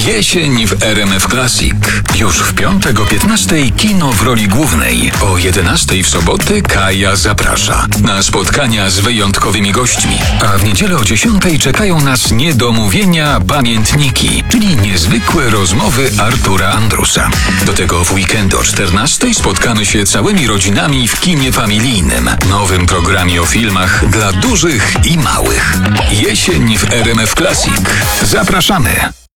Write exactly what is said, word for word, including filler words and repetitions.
Jesień w R M F Classic. Już w piątek o piętnastej kino w roli głównej. O jedenastej w sobotę Kaja zaprasza na spotkania z wyjątkowymi gośćmi. A w niedzielę o dziesiątej czekają nas niedomówienia pamiętniki, czyli niezwykłe rozmowy Artura Andrusa. Do tego w weekend o czternastej spotkamy się całymi rodzinami w kinie familijnym. Nowym programie o filmach dla dużych i małych. Jesień w R M F Classic. Zapraszamy!